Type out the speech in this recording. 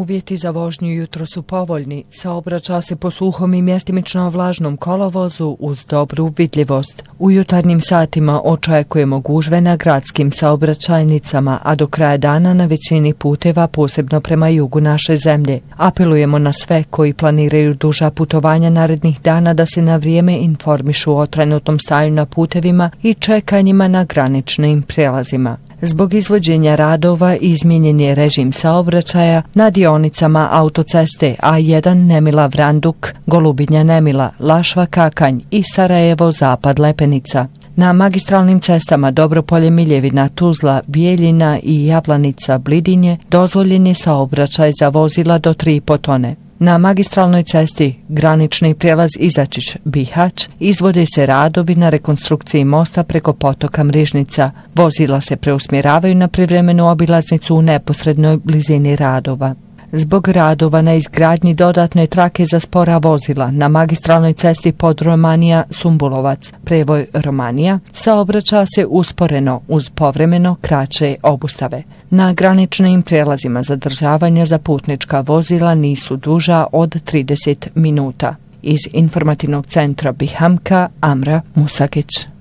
Uvjeti za vožnju jutro su povoljni, saobraća se po suhom i mjestimično vlažnom kolovozu uz dobru vidljivost. U jutarnjim satima očekujemo gužve na gradskim saobraćajnicama, a do kraja dana na većini puteva, posebno prema jugu naše zemlje. Apelujemo na sve koji planiraju duža putovanja narednih dana da se na vrijeme informišu o trenutnom stanju na putevima i čekanjima na graničnim prijelazima. Zbog izvođenja radova izmijenjen je režim saobraćaja na dionicama autoceste A1 Nemila-Vranduk, Golubinja-Nemila, Lašva-Kakanj i Sarajevo-Zapad-Lepenica. Na magistralnim cestama Dobropolje-Miljevina, Tuzla, Bijeljina i Jablanica-Blidinje dozvoljen je saobraćaj za vozila do 3,5 tone. Na magistralnoj cesti granični prijelaz Izačić-Bihać izvode se radovi na rekonstrukciji mosta preko potoka Mrižnica. Vozila se preusmjeravaju na privremenu obilaznicu u neposrednoj blizini radova. Zbog radova na izgradnji dodatne trake za spora vozila na magistralnoj cesti Podromanija-Sumbulovac, prevoj Romanija, saobraća se usporeno uz povremeno kraće obustave. Na graničnim prijelazima zadržavanja za putnička vozila nisu duža od 30 minuta. Iz informativnog centra Bihamka, Amra Musakić.